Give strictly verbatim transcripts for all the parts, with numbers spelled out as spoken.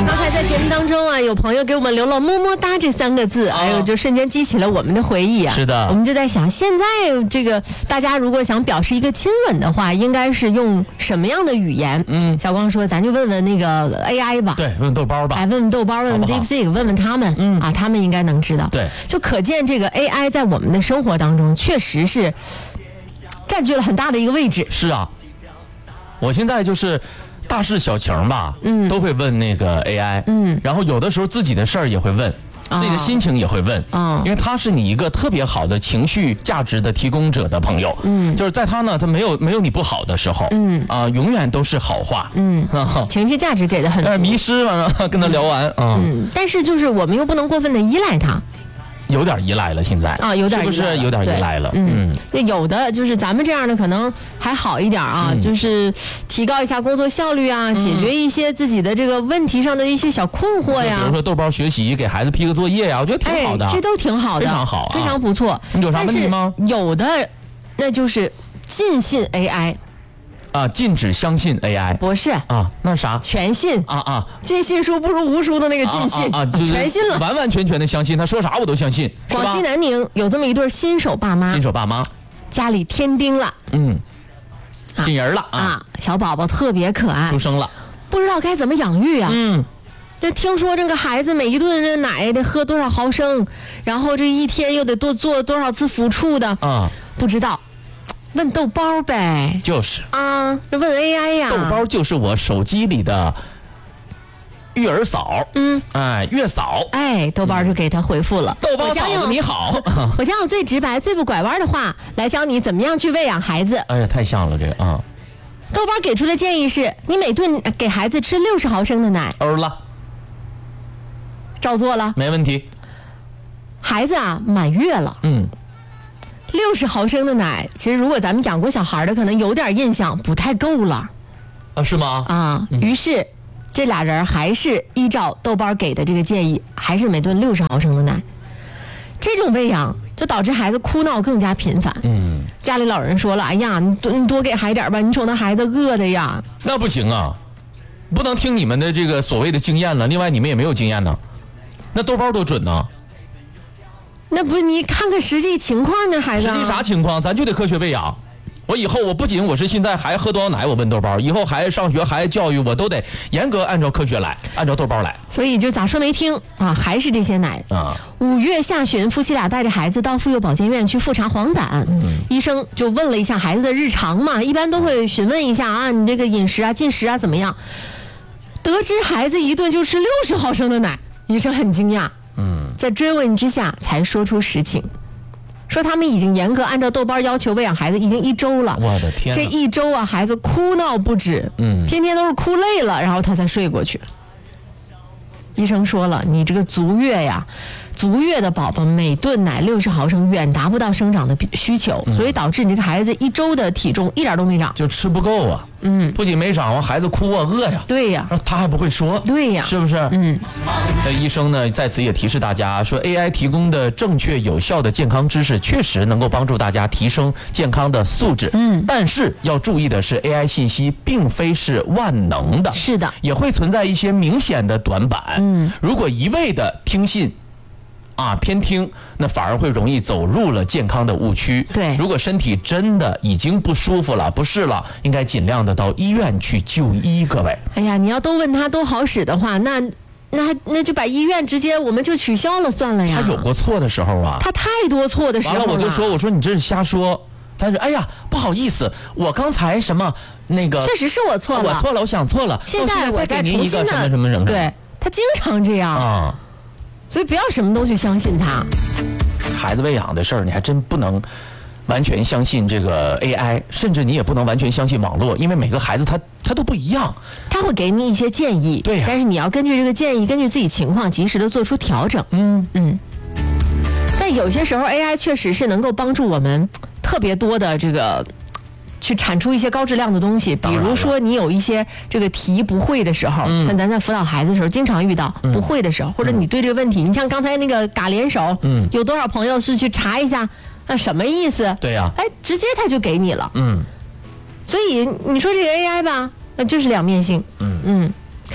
刚才在节目当中啊，有朋友给我们留了么么哒这三个字，还有就瞬间激起了我们的回忆啊。 是的， 我们就在想，现在这个大家如果想表示一个亲吻的话，应该是用什么样的语言？嗯，小光说，咱就问问那个 A I 吧。 对，问问豆包吧。 哎，问问豆包，问问 DeepSeek，问问他们。嗯啊，他们应该能知道。 对， 就可见这个 A I 在我们的生活当中确实是占据了很大的一个位置。 是啊，我现在就是大事小情吧，嗯，都会问那个 A I， 嗯，然后有的时候自己的事儿也会问。自己的心情也会问， 哦， 因为他是你一个特别好的情绪价值的提供者的朋友，嗯，就是在他呢，他没有没有你不好的时候，嗯啊，永远都是好话， 嗯，情绪价值给的很多， 迷失完了跟他聊完， 嗯，但是就是我们又不能过分的依赖他。 有点依赖了，现在啊，有点是不是有点依赖了？ 嗯，那有的就是咱们这样的可能还好一点啊，嗯、就是提高一下工作效率啊，嗯、解决一些自己的这个问题上的一些小困惑呀。 比如说豆包学习，给孩子批个作业呀，我觉得挺好的， 哎、这都挺好的， 非常好、啊， 非常不错。 你有啥问题吗？ 有的，那就是尽信 A I。 啊，禁止相信 A I， 不是啊，那啥， 全信啊啊， 尽信书不如无书的那个尽信啊，啊啊全信了， 完完全全的相信，他说啥我都相信。 广西南宁有这么一对新手爸妈， 新手爸妈家里添丁了， 嗯，进人了 啊, 啊，小宝宝特别可爱， 出生了， 不知道该怎么养育啊， 嗯。 这听说这个孩子每一顿这奶得喝多少毫升，然后这一天又得多做多少次抚触的啊， 不知道。问豆包呗， 就是啊，问 A I 呀。 豆包就是我手机里的育儿嫂， 嗯， 哎，月嫂， 哎，豆包就给他回复了。 豆包嫂子你好， 我将用最直白、最不拐弯的话来教你怎么样去喂养孩子。 哎呀，太像了这个啊！ 豆包给出的建议是：你每顿给孩子吃六十毫升的奶。 欧了， 照做了， 没问题。 孩子啊，满月了， 嗯。 六十毫升的奶，其实如果咱们养过小孩的，可能有点印象，不太够了。 啊，是吗？ 啊，嗯、于是这俩人还是依照豆包给的这个建议，还是每顿六十毫升的奶。这种喂养就导致孩子哭闹更加频繁。 嗯， 家里老人说了：“哎呀，你多你多给孩点吧，你瞅那孩子饿的呀。” 那不行啊，不能听你们的这个所谓的经验了。另外，你们也没有经验呢。那豆包多准呢？ 那不是你看看实际情况呢，孩子、啊。 实际啥情况，咱就得科学喂养。我以后我不仅我是现在孩子喝多少奶，我问豆包，以后孩子上学孩子教育我都得严格按照科学来，按照豆包来。 所以就咋说没听啊，还是这些奶啊。五月下旬，夫妻俩带着孩子到妇幼保健院去复查黄疸，嗯、医生就问了一下孩子的日常嘛，一般都会询问一下啊，你这个饮食啊、进食啊怎么样？得知孩子一顿就吃六十毫升的奶，医生很惊讶。嗯，在追问之下才说出实情，说他们已经严格按照豆包要求喂养孩子已经一周了。 我的天！ 这一周啊，孩子哭闹不止，嗯，天天都是哭累了，然后他才睡过去。医生说了，你这个足月呀，足月的宝宝每顿奶六十毫升，远达不到生长的需求，嗯、所以导致你这个孩子一周的体重一点都没长， 就吃不够啊。嗯，不仅没长，完孩子哭啊，饿呀。 对呀， 他还不会说。 对呀， 是不是？ 嗯。 那医生呢，在此也提示大家说 ，A I 提供的正确有效的健康知识，确实能够帮助大家提升健康的素质。嗯。但是要注意的是 ，A I 信息并非是万能的。 是的。 也会存在一些明显的短板。嗯。如果一味的听信。啊，偏听那反而会容易走入了健康的误区。 对， 如果身体真的已经不舒服了、不适了，应该尽量的到医院去就医。各位， 哎呀，你要都问他都好使的话，那那那就把医院直接我们就取消了算了呀。 他有过错的时候啊， 他太多错的时候了。 完了我就说，我说你这是瞎说。他说：“哎呀，不好意思，我刚才什么那个， 确实是我错了， 我错了，我想错了。 现在我再重新的什么什么什么， 对他经常这样啊。”所以不要什么都去相信他。 孩子喂养的事儿，你还真不能完全相信这个 A I， 甚至你也不能完全相信网络，因为每个孩子他他都不一样。 他会给你一些建议， 对呀、啊， 但是你要根据这个建议，根据自己情况及时的做出调整。 嗯嗯。但有些时候 A I 确实是能够帮助我们特别多的这个。去产出一些高质量的东西，比如说你有一些这个题不会的时候，嗯、像咱在辅导孩子的时候，经常遇到不会的时候，嗯、或者你对这个问题，你像刚才那个嘎联手，嗯，有多少朋友是去查一下，那什么意思？ 对呀、啊， 哎，直接他就给你了， 嗯， 所以你说这个 A I 吧，那就是两面性， 嗯嗯，看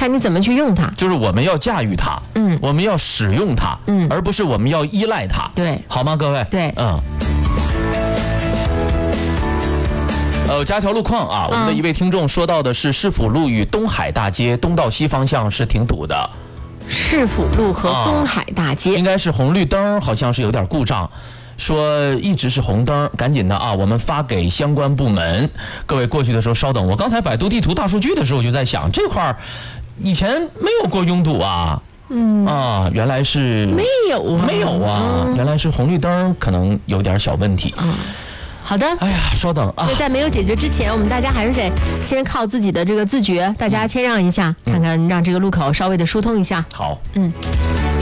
看你怎么去用它。 就是我们要驾驭它，嗯，我们要使用它，嗯，而不是我们要依赖它， 对， 好吗，各位？ 对， 嗯。呃，加条路况啊，我们的一位听众说到的是市府路与东海大街东到西方向是挺堵的。 市府路和东海大街、 啊、应该是红绿灯好像是有点故障，说一直是红灯，赶紧的啊，我们发给相关部门。各位过去的时候稍等，我刚才百度地图大数据的时候我就在想，这块以前没有过拥堵啊。嗯啊，原来是没有啊， 没有啊、嗯，原来是红绿灯可能有点小问题。 嗯，好的。 哎呀，稍等啊！ 在没有解决之前，我们大家还是得先靠自己的这个自觉，大家谦让一下，看看让这个路口稍微的疏通一下。 好， 嗯。